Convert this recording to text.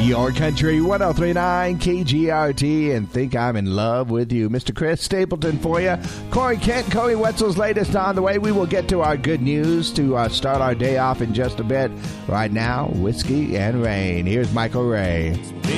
Your Country 103.9 KGRT, and Think I'm in Love with You. Mr. Chris Stapleton for you. Corey Kent, Cody Wetzel's latest on the way. We will get to our good news to start our day off in just a bit. Right now, Whiskey and Rain. Here's Michael Ray.